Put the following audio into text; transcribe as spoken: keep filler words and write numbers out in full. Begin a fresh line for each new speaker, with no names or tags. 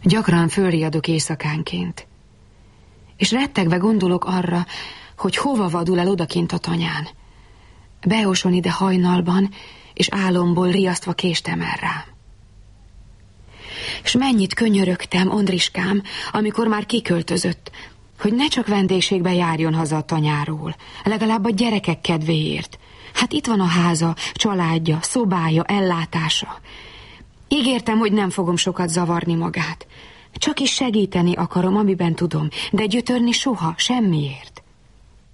Gyakran fölriadok éjszakánként, és rettegve gondolok arra, hogy hova vadul el odakint a tanyán. Beoson ide hajnalban, és álomból riasztva késtem el rám. És mennyit könyörögtem, Ondriskám, amikor már kiköltözött, hogy ne csak vendégségbe járjon haza a tanyáról, legalább a gyerekek kedvéért. Hát itt van a háza, családja, szobája, ellátása. Ígértem, hogy nem fogom sokat zavarni magát. Csak is segíteni akarom, amiben tudom, de gyötörni soha, semmiért.